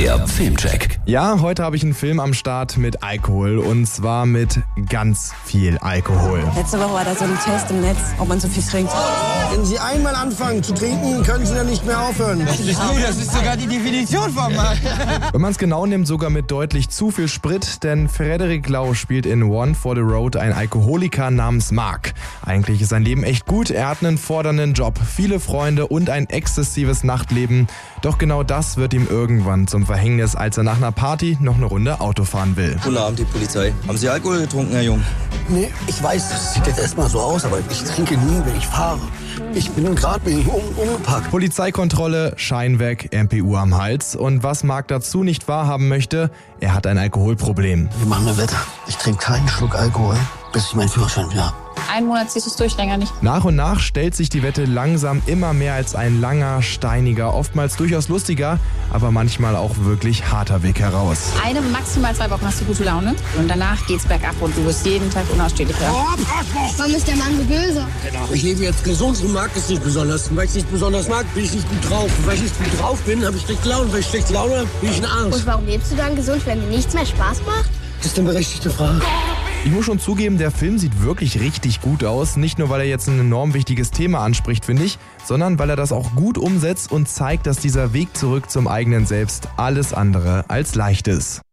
Der Filmcheck. Ja, heute habe ich einen Film am Start mit Alkohol und zwar mit ganz viel Alkohol. Letzte Woche war da so ein Test im Netz, ob man so viel trinkt. Wenn Sie einmal anfangen zu trinken, können Sie dann nicht mehr aufhören. Das ist sogar die Definition vom Markt. Wenn man es genau nimmt, sogar mit deutlich zu viel Sprit, denn Frederick Lau spielt in One for the Road einen Alkoholiker namens Mark. Eigentlich ist sein Leben echt gut, er hat einen fordernden Job, viele Freunde und ein exzessives Nachtleben. Doch genau das wird ihm irgendwann zum Verhängnis, als er nach einer Party noch eine Runde Auto fahren will. Guten Abend, die Polizei. Haben Sie Alkohol getrunken, Herr Jung? Nee, ich weiß, das sieht jetzt erstmal so aus, aber ich trinke nie, wenn ich fahre. Ich bin gerade umgepackt. Polizeikontrolle, Schein weg, MPU am Hals. Und was Mark dazu nicht wahrhaben möchte, er hat ein Alkoholproblem. Wir machen eine Wette. Ich trinke keinen Schluck Alkohol, bis ich meinen Führerschein wieder habe. Einen Monat ziehst du es durch, länger nicht. Nach und nach stellt sich die Wette langsam immer mehr als ein langer, steiniger, oftmals durchaus lustiger, aber manchmal auch wirklich harter Weg heraus. Maximal 2 Wochen hast du gute Laune und danach geht's bergab und du wirst jeden Tag unausstehlicher. Warum ist der Mann so böse? Ich lebe jetzt gesund und mag es nicht besonders. Weil ich es nicht besonders mag, bin ich nicht gut drauf. Und weil ich nicht gut drauf bin, habe ich schlechte Laune. Weil ich schlechte Laune habe, bin ich ein Arsch. Und warum lebst du dann gesund, wenn dir nichts mehr Spaß macht? Das ist eine berechtigte Frage. Ich muss schon zugeben, der Film sieht wirklich richtig gut aus. Nicht nur, weil er jetzt ein enorm wichtiges Thema anspricht, finde ich, sondern weil er das auch gut umsetzt und zeigt, dass dieser Weg zurück zum eigenen Selbst alles andere als leicht ist.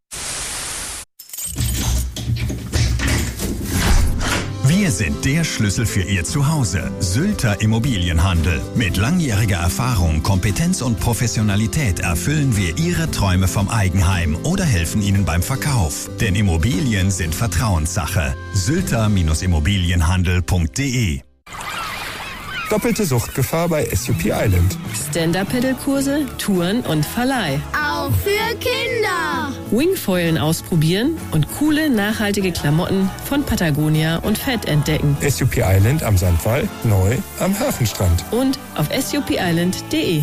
Wir sind der Schlüssel für Ihr Zuhause. Sylter Immobilienhandel. Mit langjähriger Erfahrung, Kompetenz und Professionalität erfüllen wir Ihre Träume vom Eigenheim oder helfen Ihnen beim Verkauf. Denn Immobilien sind Vertrauenssache. Sylter-Immobilienhandel.de. Doppelte Suchtgefahr bei SUP Island. Stand-Up-Pedal-Kurse, Touren und Verleih. Auch für Kinder. Wingfoilen ausprobieren und coole, nachhaltige Klamotten von Patagonia und Fett entdecken. SUP Island am Sandwall, neu am Hafenstrand. Und auf supisland.de.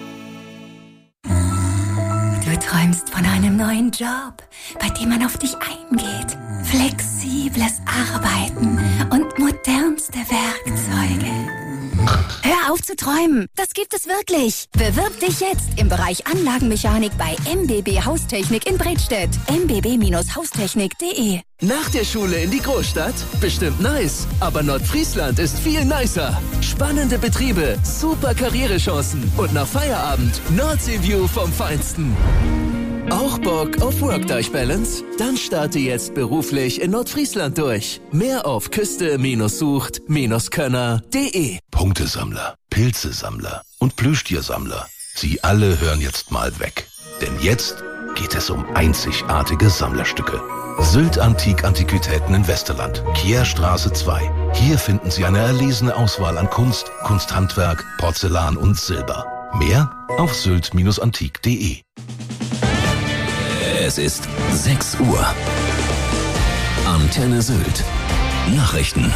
Du träumst von einem neuen Job, bei dem man auf dich eingeht. Flexibles Arbeiten und modernste Werkzeuge. Hör auf zu träumen, das gibt es wirklich. Bewirb dich jetzt im Bereich Anlagenmechanik bei MBB Haustechnik in Bredstedt. mbb-haustechnik.de. Nach der Schule in die Großstadt? Bestimmt nice. Aber Nordfriesland ist viel nicer. Spannende Betriebe, super Karrierechancen und nach Feierabend Nordseeview vom Feinsten. Auch Bock auf Work-Life-Balance? Dann starte jetzt beruflich in Nordfriesland durch. Mehr auf küste-sucht-könner.de. Punktesammler, Pilzesammler und Plüschtiersammler. Sie alle hören jetzt mal weg. Denn jetzt geht es um einzigartige Sammlerstücke. Sylt Antiquitäten in Westerland, Kierstraße 2. Hier finden Sie eine erlesene Auswahl an Kunst, Kunsthandwerk, Porzellan und Silber. Mehr auf sylt-antik.de. Es ist 6 Uhr. Antenne Sylt. Nachrichten.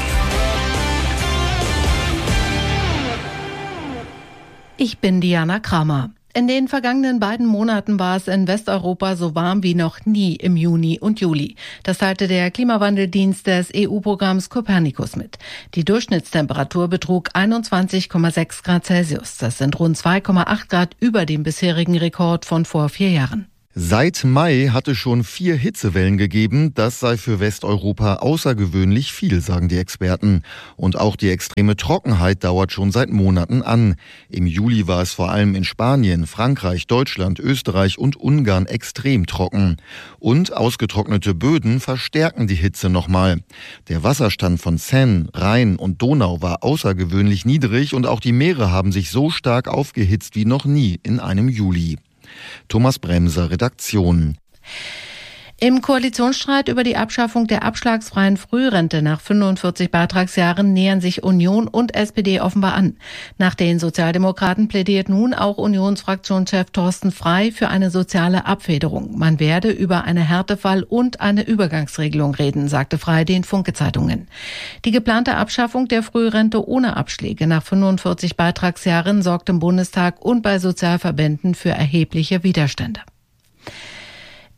Ich bin Diana Kramer. In den vergangenen beiden Monaten war es in Westeuropa so warm wie noch nie im Juni und Juli. Das teilte der Klimawandeldienst des EU-Programms Copernicus mit. Die Durchschnittstemperatur betrug 21,6 Grad Celsius. Das sind rund 2,8 Grad über dem bisherigen Rekord von vor 4 Jahren. Seit Mai hat es schon 4 Hitzewellen gegeben. Das sei für Westeuropa außergewöhnlich viel, sagen die Experten. Und auch die extreme Trockenheit dauert schon seit Monaten an. Im Juli war es vor allem in Spanien, Frankreich, Deutschland, Österreich und Ungarn extrem trocken. Und ausgetrocknete Böden verstärken die Hitze nochmal. Der Wasserstand von Seine, Rhein und Donau war außergewöhnlich niedrig und auch die Meere haben sich so stark aufgehitzt wie noch nie in einem Juli. Thomas Bremser, Redaktion. Im Koalitionsstreit über die Abschaffung der abschlagsfreien Frührente nach 45 Beitragsjahren nähern sich Union und SPD offenbar an. Nach den Sozialdemokraten plädiert nun auch Unionsfraktionschef Thorsten Frey für eine soziale Abfederung. Man werde über eine Härtefall- und eine Übergangsregelung reden, sagte Frey den Funke-Zeitungen. Die geplante Abschaffung der Frührente ohne Abschläge nach 45 Beitragsjahren sorgt im Bundestag und bei Sozialverbänden für erhebliche Widerstände.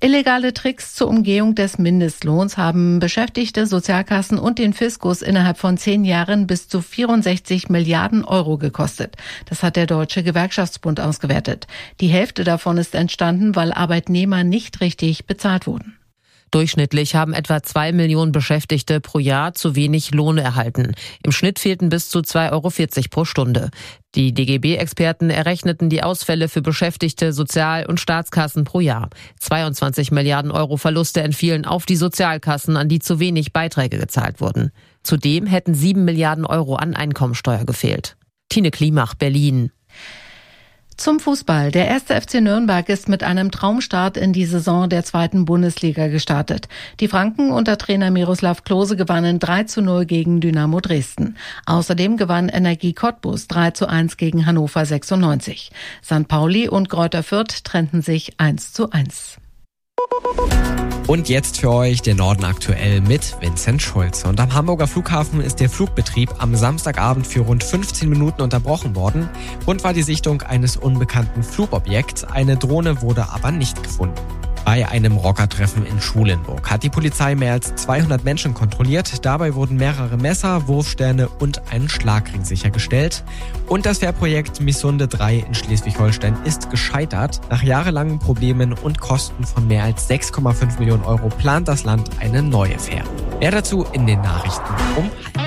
Illegale Tricks zur Umgehung des Mindestlohns haben Beschäftigte, Sozialkassen und den Fiskus innerhalb von 10 Jahren bis zu 64 Milliarden Euro gekostet. Das hat der Deutsche Gewerkschaftsbund ausgewertet. Die Hälfte davon ist entstanden, weil Arbeitnehmer nicht richtig bezahlt wurden. Durchschnittlich haben etwa 2 Millionen Beschäftigte pro Jahr zu wenig Lohn erhalten. Im Schnitt fehlten bis zu 2,40 Euro pro Stunde. Die DGB-Experten errechneten die Ausfälle für Beschäftigte, Sozial- und Staatskassen pro Jahr. 22 Milliarden Euro Verluste entfielen auf die Sozialkassen, an die zu wenig Beiträge gezahlt wurden. Zudem hätten 7 Milliarden Euro an Einkommensteuer gefehlt. Tine Klimach, Berlin. Zum Fußball. Der 1. FC Nürnberg ist mit einem Traumstart in die Saison der 2. Bundesliga gestartet. Die Franken unter Trainer Miroslav Klose gewannen 3:0 gegen Dynamo Dresden. Außerdem gewann Energie Cottbus 3:1 gegen Hannover 96. St. Pauli und Greuther Fürth trennten sich 1:1. Und jetzt für euch der Norden aktuell mit Vincent Schulze. Und am Hamburger Flughafen ist der Flugbetrieb am Samstagabend für rund 15 Minuten unterbrochen worden. Grund war die Sichtung eines unbekannten Flugobjekts. Eine Drohne wurde aber nicht gefunden. Bei einem Rockertreffen in Schulenburg hat die Polizei mehr als 200 Menschen kontrolliert. Dabei wurden mehrere Messer, Wurfsterne und ein Schlagring sichergestellt. Und das Fährprojekt Missunde 3 in Schleswig-Holstein ist gescheitert. Nach jahrelangen Problemen und Kosten von mehr als 6,5 Millionen Euro plant das Land eine neue Fähre. Mehr dazu in den Nachrichten um 12:30.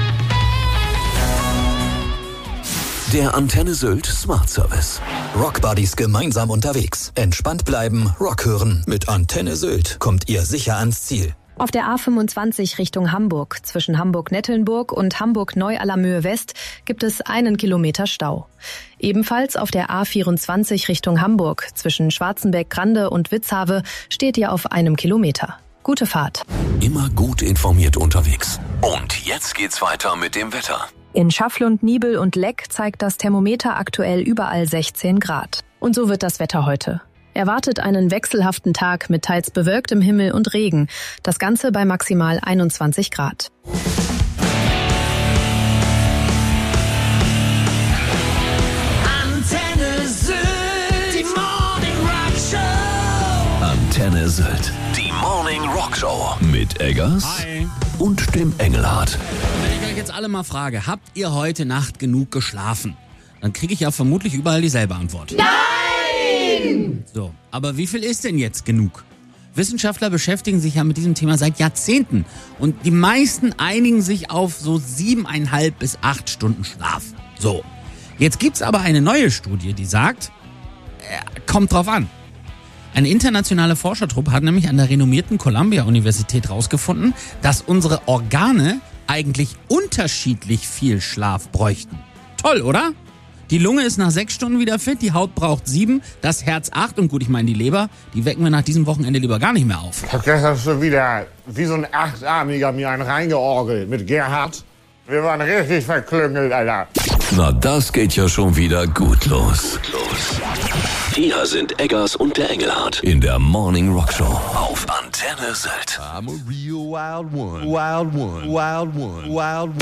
Der Antenne Sylt Smart Service. Rockbuddies gemeinsam unterwegs. Entspannt bleiben, Rock hören. Mit Antenne Sylt kommt ihr sicher ans Ziel. Auf der A25 Richtung Hamburg, zwischen Hamburg-Nettelnburg und Hamburg-Neu-Allermöhe-West, gibt es 1 Kilometer Stau. Ebenfalls auf der A24 Richtung Hamburg, zwischen Schwarzenberg-Grande und Witzhave, steht ihr auf 1 Kilometer. Gute Fahrt. Immer gut informiert unterwegs. Und jetzt geht's weiter mit dem Wetter. In Schafflund, Niebel und Leck zeigt das Thermometer aktuell überall 16 Grad. Und so wird das Wetter heute. Erwartet einen wechselhaften Tag mit teils bewölktem Himmel und Regen. Das Ganze bei maximal 21 Grad. Antenne Sylt, die Morning Rock Show. Antenne Sylt, die Morning Rock Show. Mit Eggers und dem Engelhardt. Wenn ich euch jetzt alle mal frage, habt ihr heute Nacht genug geschlafen? Dann kriege ich ja vermutlich überall dieselbe Antwort. Nein! So, aber wie viel ist denn jetzt genug? Wissenschaftler beschäftigen sich ja mit diesem Thema seit Jahrzehnten. Und die meisten einigen sich auf so 7,5 bis 8 Stunden Schlaf. So, jetzt gibt's aber eine neue Studie, die sagt, kommt drauf an. Eine internationale Forschertruppe hat nämlich an der renommierten Columbia-Universität rausgefunden, dass unsere Organe eigentlich unterschiedlich viel Schlaf bräuchten. Toll, oder? Die Lunge ist nach 6 Stunden wieder fit, die Haut braucht 7, das Herz 8 und gut, ich meine die Leber, die wecken wir nach diesem Wochenende lieber gar nicht mehr auf. Ich hab gestern schon wieder wie so ein Achtarmiger mir einen reingeorgelt mit Gerhard. Wir waren richtig verklüngelt, Alter. Na, das geht ja schon wieder gut los. Hier sind Eggers und der Engelhardt in der Morning Rock Show auf Antenne Sylt. I'm a real wild one. Wild one. Wild one. Wild one.